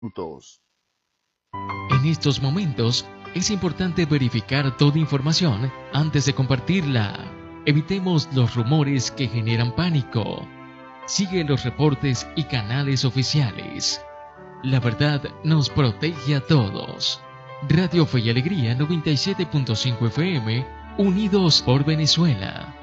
juntos. En estos momentos es importante verificar toda información antes de compartirla. Evitemos los rumores que generan pánico. Sigue los reportes y canales oficiales. La verdad nos protege a todos. Radio Fe y Alegría 97.5 FM, unidos por Venezuela.